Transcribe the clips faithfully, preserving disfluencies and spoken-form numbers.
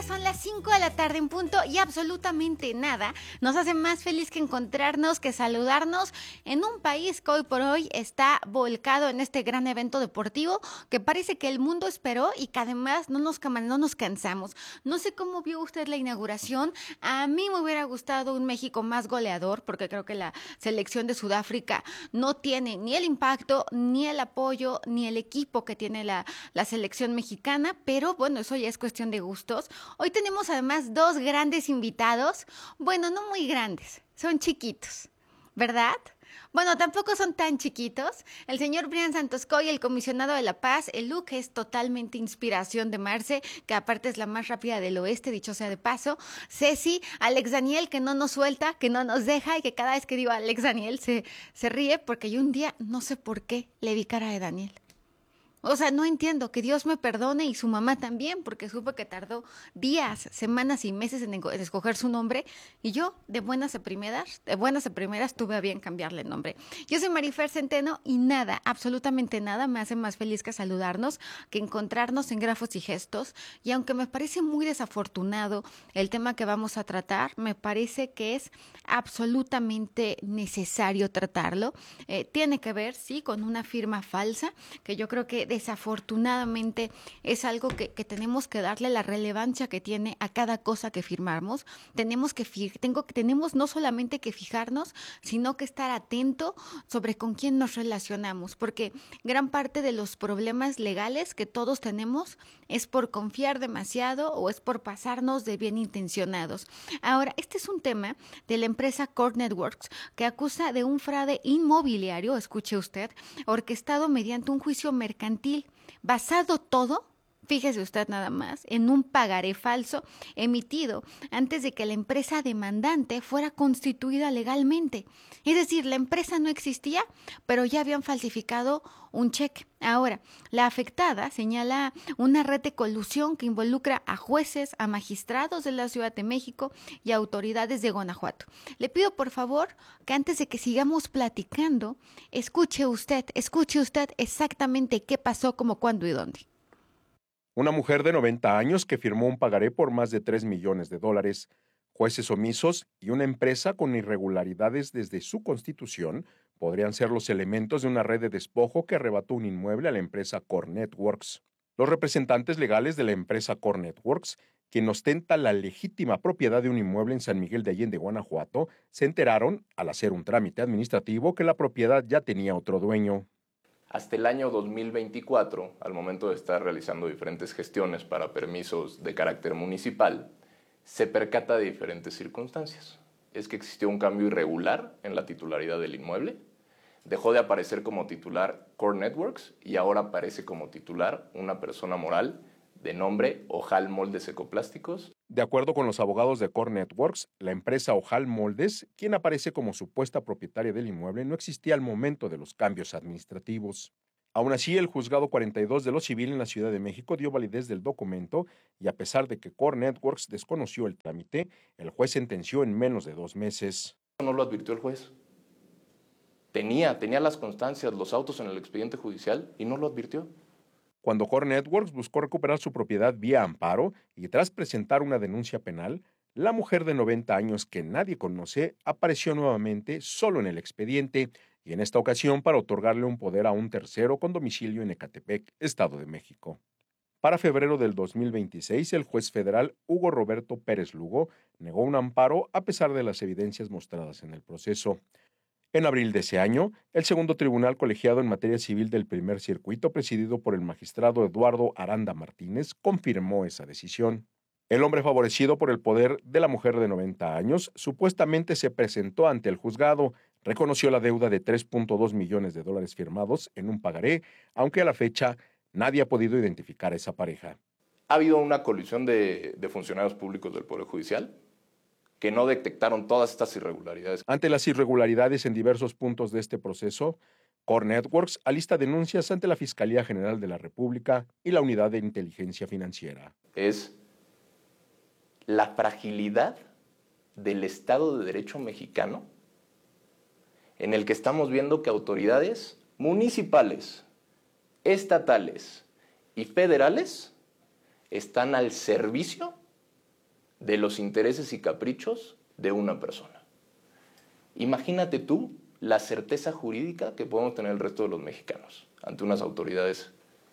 son las cinco de la tarde en punto y absolutamente nada nos hace más feliz que encontrarnos, que saludarnos en un país que hoy por hoy está volcado en este gran evento deportivo que parece que el mundo esperó y que además no nos, no nos cansamos. No sé cómo vio usted la inauguración. A mí me hubiera gustado un México más goleador porque creo que la selección de Sudáfrica no tiene ni el impacto, ni el apoyo, ni el equipo que tiene la, la selección mexicana, pero bueno, eso ya es cuestión de gustos. Hoy tenemos además dos grandes invitados, bueno, no muy grandes, son chiquitos, ¿verdad? Bueno, tampoco son tan chiquitos. El señor Brian Santoscoy, el comisionado de la paz, el look es totalmente inspiración de Marce, que aparte es la más rápida del oeste, dicho sea de paso. Ceci, Alex Daniel, que no nos suelta, que no nos deja y que cada vez que digo Alex Daniel se, se ríe porque yo un día, no sé por qué, le vi cara de Daniel. O sea, no entiendo, que Dios me perdone y su mamá también, porque supe que tardó días, semanas y meses en, en escoger su nombre y yo, de buenas a primeras, de buenas a primeras, tuve a bien cambiarle el nombre. Yo soy Marifer Centeno y nada, absolutamente nada me hace más feliz que saludarnos, que encontrarnos en Grafos y Gestos, y aunque me parece muy desafortunado el tema que vamos a tratar, me parece que es absolutamente necesario tratarlo. Eh, tiene que ver, sí, con una firma falsa, que yo creo que desafortunadamente es algo que, que tenemos que darle la relevancia que tiene a cada cosa que firmamos. Tenemos que tengo, tenemos no solamente que fijarnos, sino que estar atento sobre con quién nos relacionamos, porque gran parte de los problemas legales que todos tenemos es por confiar demasiado o es por pasarnos de bien intencionados. Ahora, este es un tema de la empresa Core Networks que acusa de un fraude inmobiliario, escuche usted, orquestado mediante un juicio mercantil basado todo, fíjese usted nada más, en un pagaré falso emitido antes de que la empresa demandante fuera constituida legalmente. Es decir, la empresa no existía, pero ya habían falsificado un cheque. Ahora, la afectada señala una red de colusión que involucra a jueces, a magistrados de la Ciudad de México y a autoridades de Guanajuato. Le pido por favor que antes de que sigamos platicando, escuche usted, escuche usted exactamente qué pasó, cómo, cuándo y dónde. Una mujer de noventa años que firmó un pagaré por más de tres millones de dólares, jueces omisos y una empresa con irregularidades desde su constitución podrían ser los elementos de una red de despojo que arrebató un inmueble a la empresa Core Networks. Los representantes legales de la empresa Core Networks, quien ostenta la legítima propiedad de un inmueble en San Miguel de Allende, Guanajuato, se enteraron, al hacer un trámite administrativo, que la propiedad ya tenía otro dueño. Hasta el año dos mil veinticuatro, al momento de estar realizando diferentes gestiones para permisos de carácter municipal, se percata de diferentes circunstancias. Es que existió un cambio irregular en la titularidad del inmueble, dejó de aparecer como titular Core Networks y ahora aparece como titular una persona moral de nombre Ojal Moldes Ecoplásticos. De acuerdo con los abogados de Core Networks, la empresa Ojal Moldes, quien aparece como supuesta propietaria del inmueble, no existía al momento de los cambios administrativos. Aún así, el juzgado cuarenta y dos de lo civil en la Ciudad de México dio validez del documento y a pesar de que Core Networks desconoció el trámite, el juez sentenció en menos de dos meses. No lo advirtió el juez. Tenía, tenía las constancias, los autos en el expediente judicial y no lo advirtió. Cuando Core Networks buscó recuperar su propiedad vía amparo y tras presentar una denuncia penal, la mujer de noventa años que nadie conoce apareció nuevamente solo en el expediente y en esta ocasión para otorgarle un poder a un tercero con domicilio en Ecatepec, Estado de México. Para febrero del dos mil veintiséis, el juez federal Hugo Roberto Pérez Lugo negó un amparo a pesar de las evidencias mostradas en el proceso. En abril de ese año, el segundo tribunal colegiado en materia civil del primer circuito, presidido por el magistrado Eduardo Aranda Martínez, confirmó esa decisión. El hombre favorecido por el poder de la mujer de noventa años supuestamente se presentó ante el juzgado, reconoció la deuda de tres punto dos millones de dólares firmados en un pagaré, aunque a la fecha nadie ha podido identificar a esa pareja. ¿Ha habido una colisión de, de funcionarios públicos del Poder Judicial que no detectaron todas estas irregularidades? Ante las irregularidades en diversos puntos de este proceso, Core Networks alista denuncias ante la Fiscalía General de la República y la Unidad de Inteligencia Financiera. Es la fragilidad del Estado de Derecho mexicano, en el que estamos viendo que autoridades municipales, estatales y federales están al servicio de los intereses y caprichos de una persona. Imagínate tú la certeza jurídica que podemos tener el resto de los mexicanos ante unas autoridades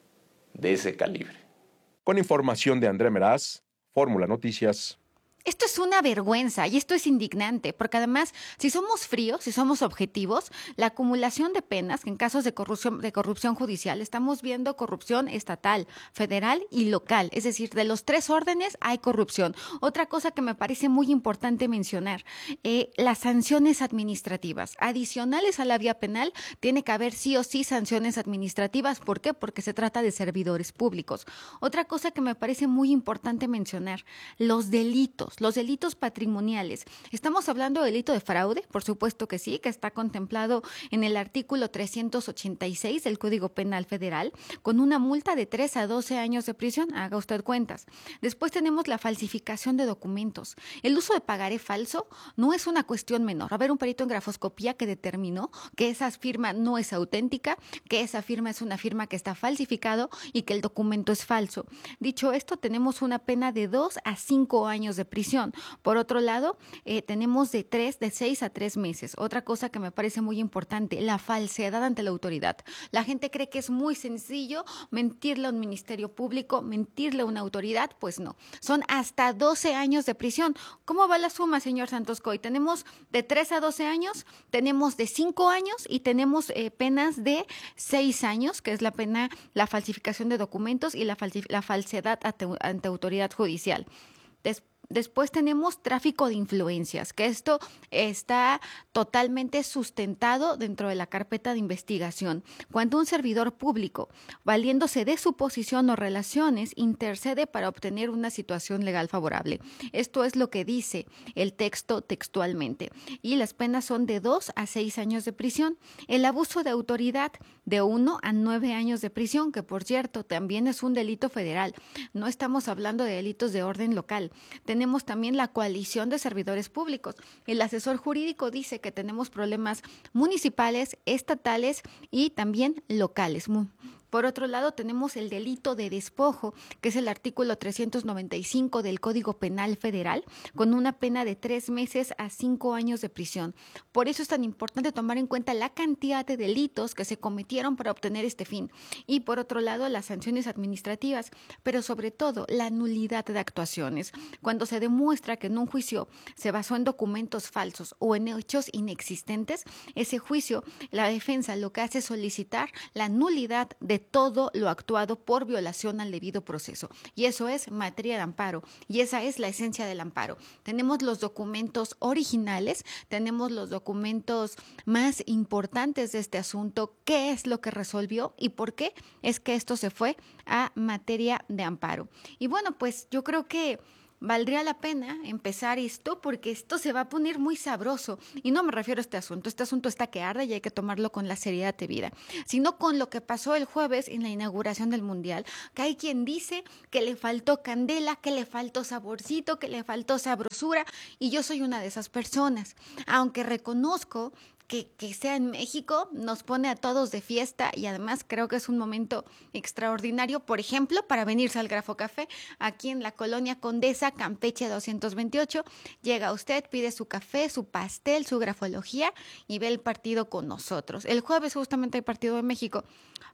de ese calibre. Con información de André Meraz, Fórmula Noticias. Esto es una vergüenza y esto es indignante, porque además, si somos fríos, si somos objetivos, la acumulación de penas, que en casos de corrupción, de corrupción judicial, estamos viendo corrupción estatal, federal y local, es decir, de los tres órdenes hay corrupción. Otra cosa que me parece muy importante mencionar, eh, las sanciones administrativas. Adicionales a la vía penal, tiene que haber sí o sí sanciones administrativas. ¿Por qué? Porque se trata de servidores públicos. Otra cosa que me parece muy importante mencionar, los delitos. Los delitos patrimoniales. ¿Estamos hablando de delito de fraude? Por supuesto que sí, que está contemplado en el artículo trescientos ochenta y seis del Código Penal Federal, con una multa de tres a doce años de prisión. Haga usted cuentas. Después tenemos la falsificación de documentos. El uso de pagaré falso no es una cuestión menor. Va a haber un perito en grafoscopía que determinó que esa firma no es auténtica, que esa firma es una firma que está falsificado y que el documento es falso. Dicho esto, tenemos una pena de dos a cinco años de prisión. Por otro lado, eh, tenemos de tres, de seis a tres meses. Otra cosa que me parece muy importante, la falsedad ante la autoridad. La gente cree que es muy sencillo mentirle a un ministerio público, mentirle a una autoridad, pues no. Son hasta doce años de prisión. ¿Cómo va la suma, señor Santos Coy? Tenemos de tres a doce años, tenemos de cinco años y tenemos eh, penas de seis años, que es la pena, la falsificación de documentos y la, falsi- la falsedad ante, ante autoridad judicial. Después, Después tenemos tráfico de influencias, que esto está totalmente sustentado dentro de la carpeta de investigación. Cuando un servidor público, valiéndose de su posición o relaciones, intercede para obtener una situación legal favorable. Esto es lo que dice el texto textualmente. Y las penas son de dos a seis años de prisión. El abuso de autoridad, de uno a nueve años de prisión, que por cierto también es un delito federal. No estamos hablando de delitos de orden local. Tenemos también la coalición de servidores públicos. El asesor jurídico dice que tenemos problemas municipales, estatales y también locales. Por otro lado, tenemos el delito de despojo, que es el artículo trescientos noventa y cinco del Código Penal Federal, con una pena de tres meses a cinco años de prisión. Por eso es tan importante tomar en cuenta la cantidad de delitos que se cometieron para obtener este fin. Y por otro lado, las sanciones administrativas, pero sobre todo la nulidad de actuaciones. Cuando se demuestra que en un juicio se basó en documentos falsos o en hechos inexistentes, ese juicio, la defensa lo que hace es solicitar la nulidad de todo lo actuado por violación al debido proceso. Y eso es materia de amparo. Y esa es la esencia del amparo. Tenemos los documentos originales, tenemos los documentos más importantes de este asunto, qué es lo que resolvió y por qué es que esto se fue a materia de amparo. Y bueno, pues yo creo que valdría la pena empezar esto porque esto se va a poner muy sabroso. Y no me refiero a este asunto. Este asunto está que arde y hay que tomarlo con la seriedad debida. Sino con lo que pasó el jueves en la inauguración del Mundial. Que hay quien dice que le faltó candela, que le faltó saborcito, que le faltó sabrosura. Y yo soy una de esas personas. Aunque reconozco Que, que sea en México, nos pone a todos de fiesta y además creo que es un momento extraordinario, por ejemplo, para venirse al Grafo Café, aquí en la Colonia Condesa, Campeche doscientos veintiocho. Llega usted, pide su café, su pastel, su grafología y ve el partido con nosotros. El jueves justamente hay partido de México.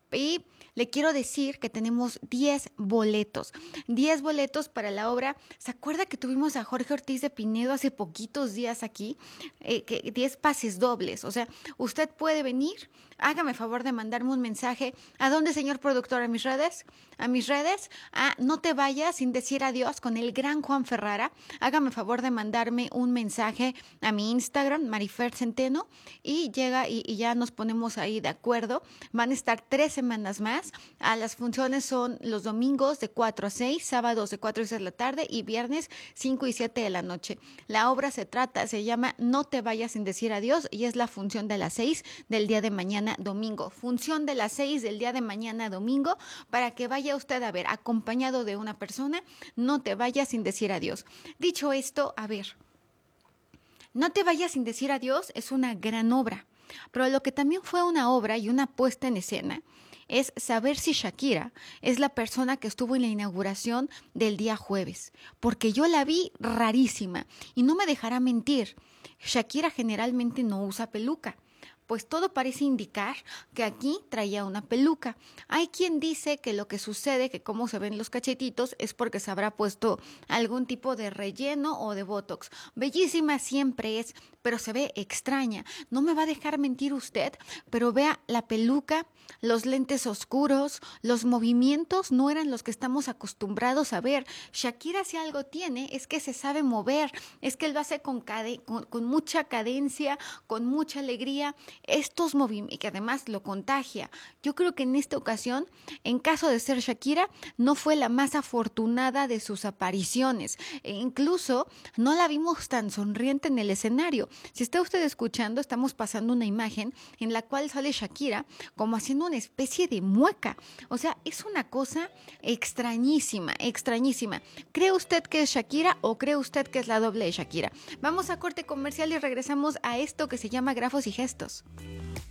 Y le quiero decir que tenemos diez boletos, diez boletos para la obra. ¿Se acuerda que tuvimos a Jorge Ortiz de Pinedo hace poquitos días aquí? Eh, que diez pases dobles, o sea, usted puede venir, hágame favor de mandarme un mensaje. ¿A dónde, señor productor? ¿A mis redes? ¿A mis redes? Ah, no te vayas sin decir adiós con el gran Juan Ferrara. Hágame favor de mandarme un mensaje a mi Instagram, Marifer Centeno, y llega y, y ya nos ponemos ahí de acuerdo. Van a estar tres semanas más. Ah, las funciones son los domingos de cuatro a seis, sábados de cuatro y seis de la tarde y viernes cinco y siete de la noche. La obra se trata, se llama No te vayas sin decir adiós y es la función de las seis del día de mañana domingo. Función de las seis del día de mañana domingo para que vaya usted a ver acompañado de una persona. No te vayas sin decir adiós. Dicho esto, a ver, No te vayas sin decir adiós es una gran obra, pero lo que también fue una obra y una puesta en escena es saber si Shakira es la persona que estuvo en la inauguración del día jueves, porque yo la vi rarísima y no me dejará mentir. Shakira generalmente no usa peluca. Pues todo parece indicar que aquí traía una peluca. Hay quien dice que lo que sucede, que cómo se ven los cachetitos, es porque se habrá puesto algún tipo de relleno o de botox. Bellísima siempre es, pero se ve extraña. No me va a dejar mentir usted, pero vea la peluca, los lentes oscuros, los movimientos no eran los que estamos acostumbrados a ver. Shakira, si algo tiene, es que se sabe mover, es que lo hace con, cade- con, con mucha cadencia, con mucha alegría. Estos movimientos, que además lo contagia. Yo creo que en esta ocasión, en caso de ser Shakira, no fue la más afortunada de sus apariciones. E incluso no la vimos tan sonriente en el escenario. Si está usted escuchando, estamos pasando una imagen en la cual sale Shakira como haciendo una especie de mueca. O sea, es una cosa extrañísima, extrañísima. ¿Cree usted que es Shakira o cree usted que es la doble de Shakira? Vamos a corte comercial y regresamos a esto que se llama Grafos y Gestos.